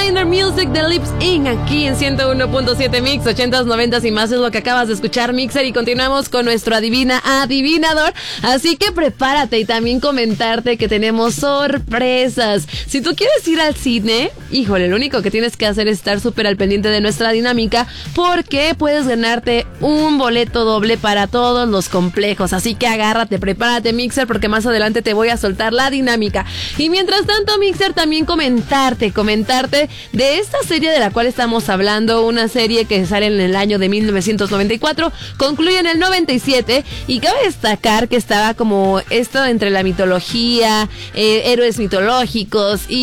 Designer Music de Lips In, aquí en 101.7 Mix, 80s, 90s y más es lo que acabas de escuchar, Mixer, y continuamos con nuestro adivinador, así que prepárate y también comentarte que tenemos sorpresas. Si tú quieres ir al cine, híjole, lo único que tienes que hacer es estar súper al pendiente de nuestra dinámica, porque puedes ganarte un boleto doble para todos los complejos, así que agárrate, prepárate, Mixer, porque más adelante te voy a soltar la dinámica. Y mientras tanto, Mixer, también comentarte de esta serie de la cual estamos hablando, una serie que sale en el año de 1994, concluye en el 97, y cabe destacar que estaba como esto entre la mitología, héroes mitológicos y